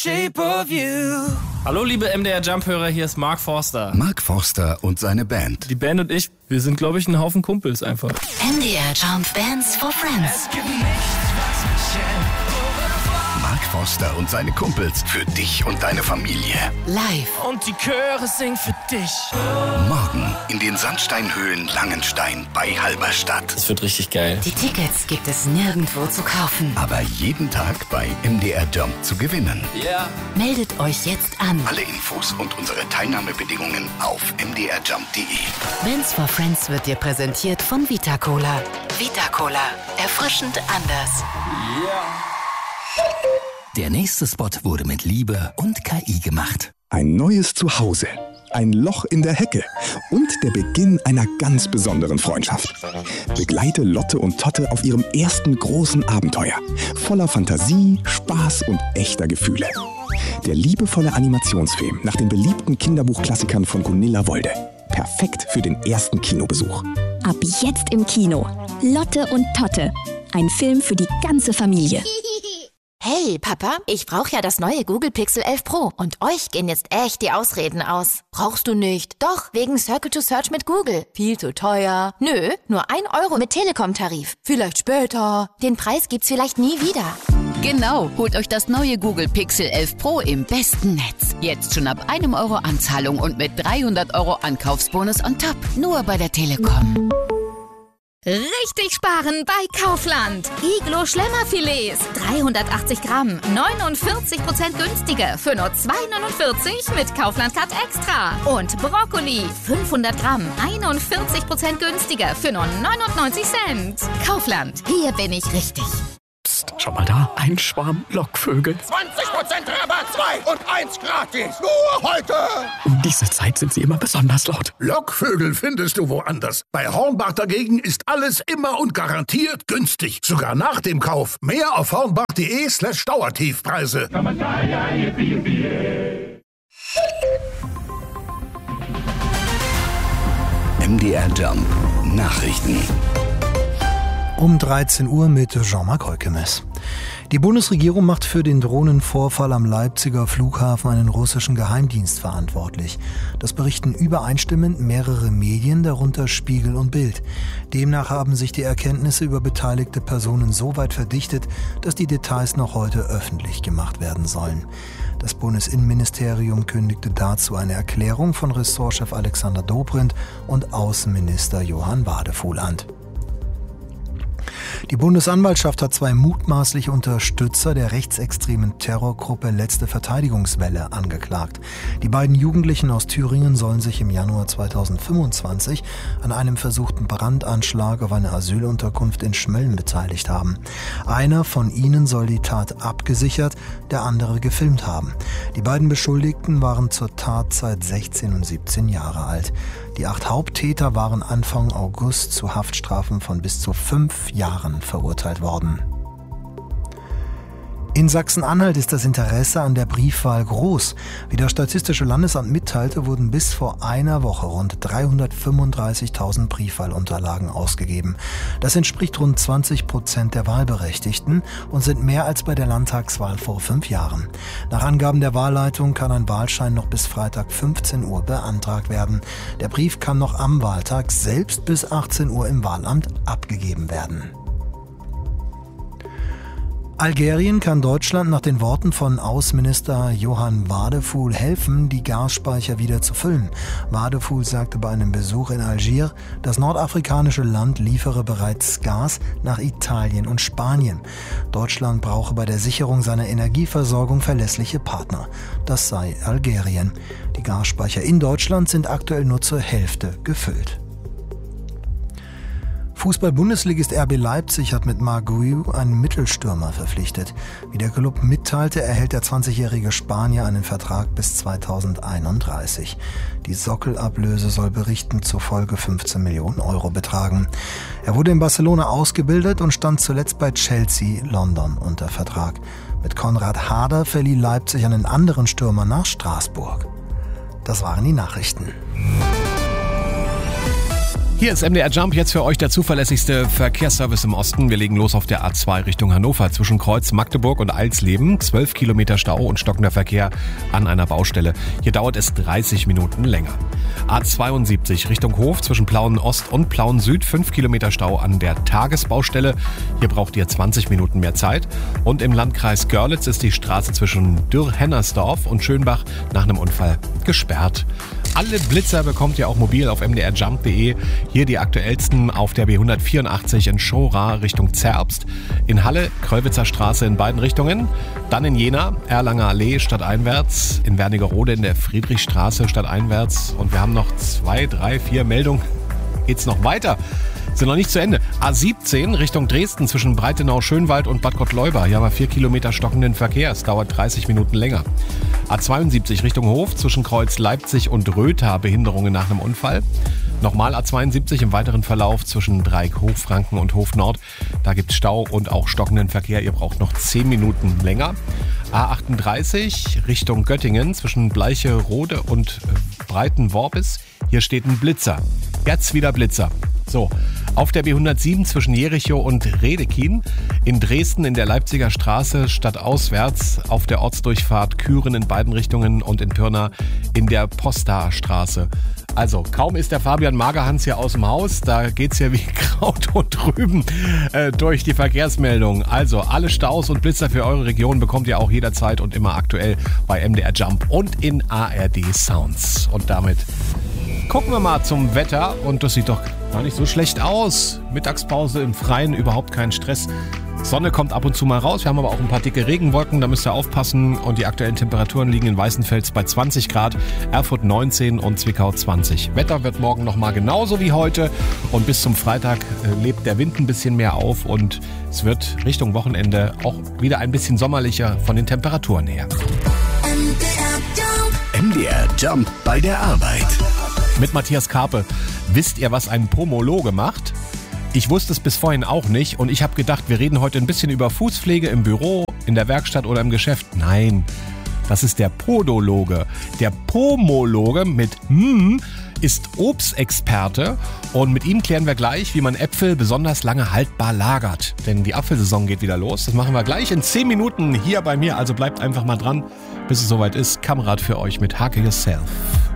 Shape of you. Hallo liebe MDR Jump-Hörer, hier ist Mark Forster. Mark Forster und seine Band. Die Band und ich, wir sind glaube ich ein Haufen Kumpels einfach. MDR Jump Bands for Friends. Mark Forster und seine Kumpels für dich und deine Familie. Live. Und die Chöre singen für dich. Morgen in den Sandsteinhöhlen Langenstein bei Halberstadt. Das wird richtig geil. Die Tickets gibt es nirgendwo zu kaufen. Aber jeden Tag bei MDR Jump zu gewinnen. Ja. Yeah. Meldet euch jetzt an. Alle Infos und unsere Teilnahmebedingungen auf mdrjump.de. Bands for Friends wird dir präsentiert von Vita Cola. Vita Cola. Erfrischend anders. Ja. Yeah. Der nächste Spot wurde mit Liebe und KI gemacht. Ein neues Zuhause, ein Loch in der Hecke und der Beginn einer ganz besonderen Freundschaft. Begleite Lotte und Totte auf ihrem ersten großen Abenteuer. Voller Fantasie, Spaß und echter Gefühle. Der liebevolle Animationsfilm nach den beliebten Kinderbuchklassikern von Gunilla Wolde. Perfekt für den ersten Kinobesuch. Ab jetzt im Kino. Lotte und Totte. Ein Film für die ganze Familie. Hey, Papa, ich brauche ja das neue Google Pixel 11 Pro und euch gehen jetzt echt die Ausreden aus. Brauchst du nicht? Doch, wegen Circle to Search mit Google. Viel zu teuer. Nö, nur 1 Euro mit Telekom-Tarif. Vielleicht später. Den Preis gibt's vielleicht nie wieder. Genau, holt euch das neue Google Pixel 11 Pro im besten Netz. Jetzt schon ab 1 Euro Anzahlung und mit 300 Euro Ankaufsbonus on top. Nur bei der Telekom. Richtig sparen bei Kaufland. Iglo Schlemmerfilets, 380 Gramm, 49% günstiger für nur 2,49 mit Kaufland Cut Extra. Und Brokkoli, 500 Gramm, 41% günstiger für nur 99 Cent. Kaufland, hier bin ich richtig. Psst, schau mal da, ein Schwarm Lockvögel. 20% Rabatt, 2 und 1 gratis. Nur heute. Um diese Zeit sind sie immer besonders laut. Lockvögel findest du woanders. Bei Hornbach dagegen ist alles immer und garantiert günstig. Sogar nach dem Kauf. Mehr auf hornbach.de/Dauertiefpreise. MDR Jump Nachrichten. Um 13 Uhr mit Jean-Marc Reukemes. Die Bundesregierung macht für den Drohnenvorfall am Leipziger Flughafen einen russischen Geheimdienst verantwortlich. Das berichten übereinstimmend mehrere Medien, darunter Spiegel und Bild. Demnach haben sich die Erkenntnisse über beteiligte Personen so weit verdichtet, dass die Details noch heute öffentlich gemacht werden sollen. Das Bundesinnenministerium kündigte dazu eine Erklärung von Ressortchef Alexander Dobrindt und Außenminister Johann Wadefuhl an. Die Bundesanwaltschaft hat 2 mutmaßliche Unterstützer der rechtsextremen Terrorgruppe Letzte Verteidigungswelle angeklagt. Die beiden Jugendlichen aus Thüringen sollen sich im Januar 2025 an einem versuchten Brandanschlag auf eine Asylunterkunft in Schmölln beteiligt haben. Einer von ihnen soll die Tat abgesichert, der andere gefilmt haben. Die beiden Beschuldigten waren zur Tatzeit 16 und 17 Jahre alt. Die 8 Haupttäter waren Anfang August zu Haftstrafen von bis zu 5 Jahren verurteilt worden. In Sachsen-Anhalt ist das Interesse an der Briefwahl groß. Wie das Statistische Landesamt mitteilte, wurden bis vor einer Woche rund 335.000 Briefwahlunterlagen ausgegeben. Das entspricht rund 20% der Wahlberechtigten und sind mehr als bei der Landtagswahl vor 5 Jahren. Nach Angaben der Wahlleitung kann ein Wahlschein noch bis Freitag 15 Uhr beantragt werden. Der Brief kann noch am Wahltag selbst bis 18 Uhr im Wahlamt abgegeben werden. Algerien kann Deutschland nach den Worten von Außenminister Johann Wadefuhl helfen, die Gasspeicher wieder zu füllen. Wadefuhl sagte bei einem Besuch in Algier, das nordafrikanische Land liefere bereits Gas nach Italien und Spanien. Deutschland brauche bei der Sicherung seiner Energieversorgung verlässliche Partner. Das sei Algerien. Die Gasspeicher in Deutschland sind aktuell nur zur Hälfte gefüllt. Fußball-Bundesligist RB Leipzig hat mit Marc Guiu einen Mittelstürmer verpflichtet. Wie der Club mitteilte, erhält der 20-jährige Spanier einen Vertrag bis 2031. Die Sockelablöse soll Berichten zufolge 15 Millionen Euro betragen. Er wurde in Barcelona ausgebildet und stand zuletzt bei Chelsea London unter Vertrag. Mit Konrad Harder verlieh Leipzig einen anderen Stürmer nach Straßburg. Das waren die Nachrichten. Hier ist MDR Jump, jetzt für euch der zuverlässigste Verkehrsservice im Osten. Wir legen los auf der A2 Richtung Hannover zwischen Kreuz Magdeburg und Eilsleben. 12 Kilometer Stau und stockender Verkehr an einer Baustelle. Hier dauert es 30 Minuten länger. A72 Richtung Hof zwischen Plauen Ost und Plauen Süd. 5 Kilometer Stau an der Tagesbaustelle. Hier braucht ihr 20 Minuten mehr Zeit. Und im Landkreis Görlitz ist die Straße zwischen Dürr-Hennersdorf und Schönbach nach einem Unfall gesperrt. Alle Blitzer bekommt ihr auch mobil auf mdrjump.de. Hier die aktuellsten auf der B184 in Schora Richtung Zerbst. In Halle, Kröllwitzer Straße in beiden Richtungen. Dann in Jena, Erlanger Allee stadteinwärts. In Wernigerode in der Friedrichstraße stadteinwärts. Und wir haben noch 2, 3, 4 Meldungen. Geht's noch weiter? Sind noch nicht zu Ende. A17 Richtung Dresden zwischen Breitenau, Schönwald und Bad Gottleuba. Hier haben wir 4 Kilometer stockenden Verkehr. Es dauert 30 Minuten länger. A72 Richtung Hof zwischen Kreuz Leipzig und Rötha. Behinderungen nach einem Unfall. Nochmal A72 im weiteren Verlauf zwischen Dreieck Hochfranken und Hof Nord. Da gibt's Stau und auch stockenden Verkehr. Ihr braucht noch 10 Minuten länger. A38 Richtung Göttingen zwischen Bleicherode und Breitenworbis. Hier steht ein Blitzer. Jetzt wieder Blitzer. So, auf der B107 zwischen Jerichow und Redekin, in Dresden in der Leipziger Straße stadtauswärts, auf der Ortsdurchfahrt Küren in beiden Richtungen und in Pirna in der Posta-Straße. Also, kaum ist der Fabian Magerhans hier aus dem Haus, da geht's ja wie Kraut und Rüben durch die Verkehrsmeldung. Also, alle Staus und Blitzer für eure Region bekommt ihr auch jederzeit und immer aktuell bei MDR Jump und in ARD Sounds. Und damit gucken wir mal zum Wetter und das sieht doch gar nicht so schlecht aus. Mittagspause im Freien, überhaupt kein Stress. Sonne kommt ab und zu mal raus. Wir haben aber auch ein paar dicke Regenwolken, da müsst ihr aufpassen. Und die aktuellen Temperaturen liegen in Weißenfels bei 20 Grad, Erfurt 19 und Zwickau 20. Wetter wird morgen nochmal genauso wie heute. Und bis zum Freitag lebt der Wind ein bisschen mehr auf. Und es wird Richtung Wochenende auch wieder ein bisschen sommerlicher von den Temperaturen her. MDR Jump bei der Arbeit. Mit Matthias Karpe. Wisst ihr, was ein Pomologe macht? Ich wusste es bis vorhin auch nicht und ich habe gedacht, wir reden heute ein bisschen über Fußpflege im Büro, in der Werkstatt oder im Geschäft. Nein, das ist der Podologe. Der Pomologe mit ist Obstexperte und mit ihm klären wir gleich, wie man Äpfel besonders lange haltbar lagert. Denn die Apfelsaison geht wieder los. Das machen wir gleich in 10 Minuten hier bei mir. Also bleibt einfach mal dran, bis es soweit ist. Kamerad für euch mit Hake Yourself.